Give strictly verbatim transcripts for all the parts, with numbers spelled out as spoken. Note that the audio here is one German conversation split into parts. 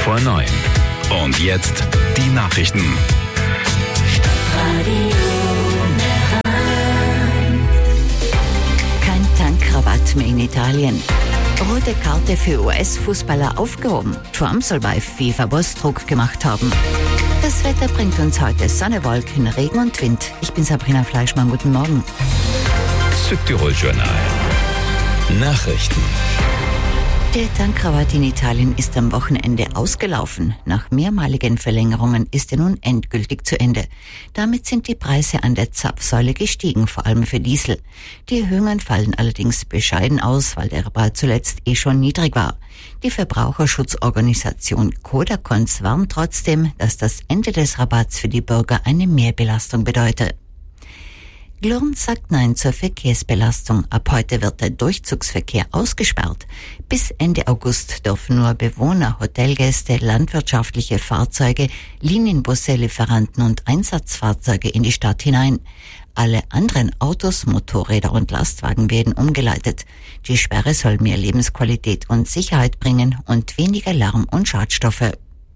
vor neun. Und jetzt die Nachrichten. Kein Tankrabatt mehr in Italien. Rote Karte für U S-Fußballer aufgehoben. Trump soll bei FIFA-Boss Druck gemacht haben. Das Wetter bringt uns heute Sonne, Wolken, Regen und Wind. Ich bin Sabrina Fleischmann, guten Morgen. Südtirol-Journal. Nachrichten. Der Tankrabatt in Italien ist am Wochenende ausgelaufen. Nach mehrmaligen Verlängerungen ist er nun endgültig zu Ende. Damit sind die Preise an der Zapfsäule gestiegen, vor allem für Diesel. Die Erhöhungen fallen allerdings bescheiden aus, weil der Rabatt zuletzt eh schon niedrig war. Die Verbraucherschutzorganisation Kodakons warnt trotzdem, dass das Ende des Rabatts für die Bürger eine Mehrbelastung bedeutet. Glurn sagt Nein zur Verkehrsbelastung. Ab heute wird der Durchzugsverkehr ausgesperrt. Bis Ende August dürfen nur Bewohner, Hotelgäste, landwirtschaftliche Fahrzeuge, Linienbusse, Lieferanten und Einsatzfahrzeuge in die Stadt hinein. Alle anderen Autos, Motorräder und Lastwagen werden umgeleitet. Die Sperre soll mehr Lebensqualität und Sicherheit bringen und weniger Lärm und Schadstoffe.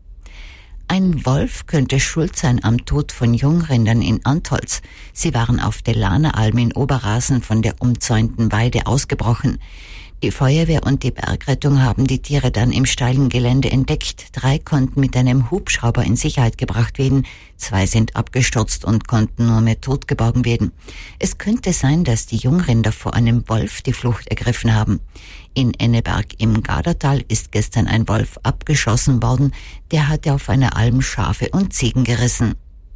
Ein Wolf könnte schuld sein am Tod von Jungrindern in Antholz. Sie waren auf der Lana-Alm in Oberrasen von der umzäunten Weide ausgebrochen. Die Feuerwehr und die Bergrettung haben die Tiere dann im steilen Gelände entdeckt. Drei konnten mit einem Hubschrauber in Sicherheit gebracht werden. Zwei sind abgestürzt und konnten nur mehr tot geborgen werden. Es könnte sein, dass die Jungrinder vor einem Wolf die Flucht ergriffen haben. In Enneberg im Gardertal ist gestern ein Wolf abgeschossen worden. Der hatte auf einer Alm Schafe und Ziegen gerissen.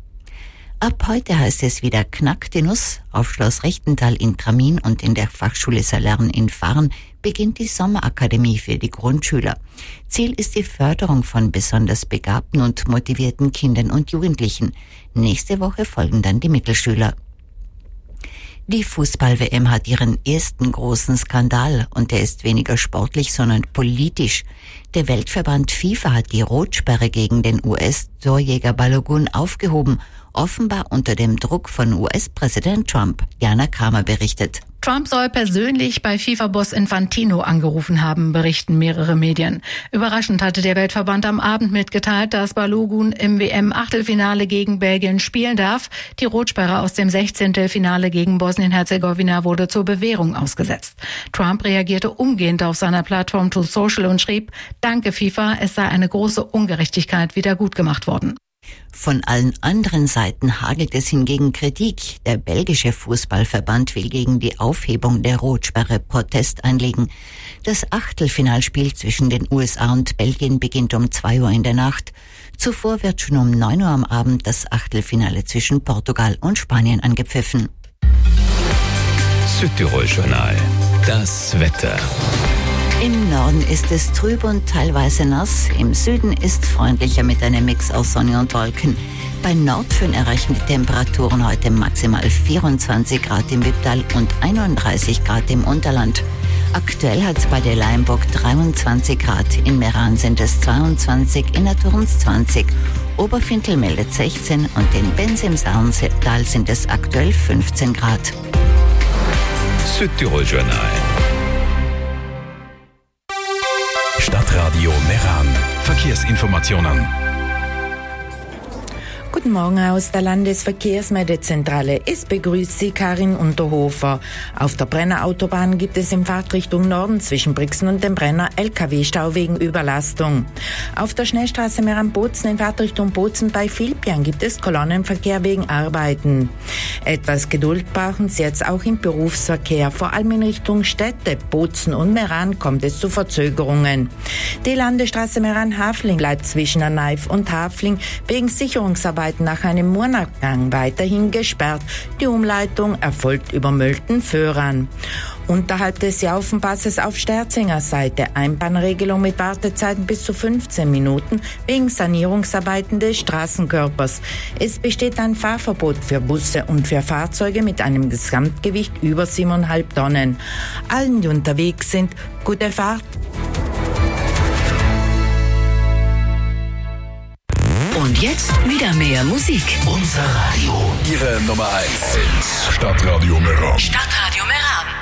Ab heute heißt es wieder Knack die Nuss. Auf Schloss Rechtental in Tramin und in der Fachschule Salern in Fahren beginnt die Sommerakademie für die Grundschüler. Ziel ist die Förderung von besonders begabten und motivierten Kindern und Jugendlichen. Nächste Woche folgen dann die Mittelschüler. Die Fußball-W M hat ihren ersten großen Skandal und der ist weniger sportlich, sondern politisch. Der Weltverband FIFA hat die Rotsperre gegen den U S-Torjäger Balogun aufgehoben, offenbar unter dem Druck von U S-Präsident Trump. Jana Kramer berichtet. Trump soll persönlich bei FIFA-Boss Infantino angerufen haben, berichten mehrere Medien. Überraschend hatte der Weltverband am Abend mitgeteilt, dass Balogun im W M-Achtelfinale gegen Belgien spielen darf. Die Rotsperre aus dem Sechzehntelfinale gegen Bosnien-Herzegowina wurde zur Bewährung ausgesetzt. Trump reagierte umgehend auf seiner Plattform Truth Social und schrieb: Danke FIFA, es sei eine große Ungerechtigkeit wieder gut gemacht worden. Von allen anderen Seiten hagelt es hingegen Kritik. Der belgische Fußballverband will gegen die Aufhebung der Rotsperre Protest einlegen. Das Achtelfinalspiel zwischen den U S A und Belgien beginnt um zwei Uhr in der Nacht. Zuvor wird schon um neun Uhr am Abend das Achtelfinale zwischen Portugal und Spanien angepfiffen. Südtirol-Journal. Das Wetter. Im Norden ist es trüb und teilweise nass. Im Süden ist freundlicher mit einem Mix aus Sonne und Wolken. Bei Nordföhn erreichen die Temperaturen heute maximal vierundzwanzig Grad im Wipptal und einunddreißig Grad im Unterland. Aktuell hat es bei der Leimburg dreiundzwanzig Grad, in Meran sind es zweiundzwanzig, in Naturns zwanzig. Oberfintel meldet sechzehn und in Benz im Saarntal sind es aktuell fünfzehn Grad. Südtirol-Journal. Stadtradio Meran. Verkehrsinformationen. Guten Morgen aus der Landesverkehrsmeldezentrale. Es begrüßt Sie Karin Unterhofer. Auf der Brenner Autobahn gibt es in Fahrtrichtung Norden zwischen Brixen und dem Brenner L K W-Stau wegen Überlastung. Auf der Schnellstraße Meran-Bozen in Fahrtrichtung Bozen bei Vilpian gibt es Kolonnenverkehr wegen Arbeiten. Etwas Geduld brauchen Sie jetzt auch im Berufsverkehr. Vor allem in Richtung Städte, Bozen und Meran kommt es zu Verzögerungen. Die Landesstraße Meran-Hafling bleibt zwischen Naif und Hafling wegen Sicherungsarbeiten nach einem Murnabgang weiterhin gesperrt. Die Umleitung erfolgt über Mölten-Föhran. Unterhalb des Jaufenpasses auf Sterzinger Seite Einbahnregelung mit Wartezeiten bis zu fünfzehn Minuten wegen Sanierungsarbeiten des Straßenkörpers. Es besteht ein Fahrverbot für Busse und für Fahrzeuge mit einem Gesamtgewicht über siebeneinhalb Tonnen. Allen, die unterwegs sind, gute Fahrt. Und jetzt wieder mehr Musik. Unser Radio. Ihre Nummer eins. Stadtradio Meran. Stadtradio Meran.